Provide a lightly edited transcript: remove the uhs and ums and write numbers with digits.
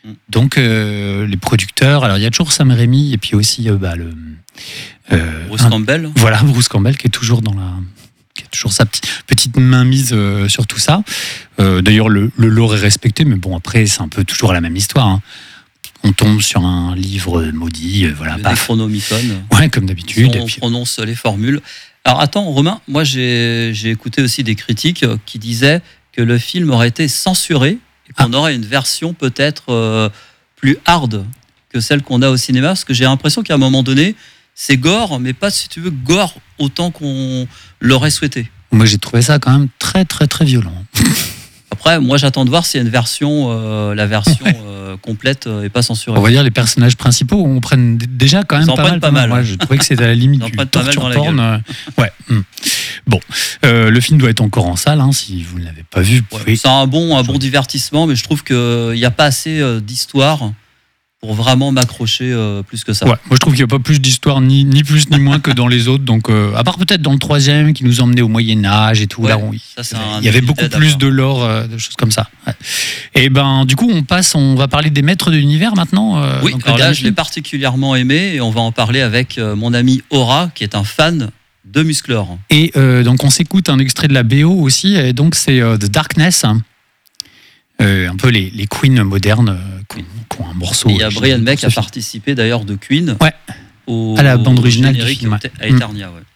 Donc les producteurs, alors il y a toujours Sam Raimi et puis aussi Bruce Campbell. Voilà, Bruce Campbell qui est toujours qui a toujours sa petite mainmise sur tout ça. D'ailleurs, le lore est respecté, mais bon, après, c'est un peu toujours la même histoire. Hein. On tombe sur un livre maudit, voilà. Le Necronomicon. Ouais, comme d'habitude. On prononce les formules. Alors attends, Romain, moi j'ai écouté aussi des critiques qui disaient que le film aurait été censuré et qu'on aurait une version peut-être plus hard que celle qu'on a au cinéma, parce que j'ai l'impression qu'à un moment donné, c'est gore, mais pas, si tu veux, gore autant qu'on l'aurait souhaité. Moi, j'ai trouvé ça quand même très, très, très violent. Après, moi, j'attends de voir s'il y a une version, la version complète et pas censurée. On va dire les personnages principaux, on prenne déjà quand même pas mal. Moi, je trouvais que c'était à la limite du torture porn. Ouais. Bon, le film doit être encore en salle, hein, si vous ne l'avez pas vu. C'est un bon divertissement, mais je trouve qu'il n'y a pas assez d'histoire pour vraiment m'accrocher plus que ça. Ouais, moi je trouve qu'il n'y a pas plus d'histoire ni plus ni moins que dans les autres, donc à part peut-être dans le 3e qui nous emmenait au Moyen-Âge et tout, ouais, là il y avait beaucoup plus de lore, de choses comme ça. Ouais. Et ben du coup on va parler des maîtres de l'univers maintenant. Oui, alors là je l'ai particulièrement aimé et on va en parler avec mon ami Aura qui est un fan de Musclor. Et donc on s'écoute un extrait de la BO aussi, et donc c'est The Darkness. Un peu les Queen modernes qui ont un morceau. Il y a Brian May qui a participé d'ailleurs de Queen à la bande originale du film. À Eternia, ouais.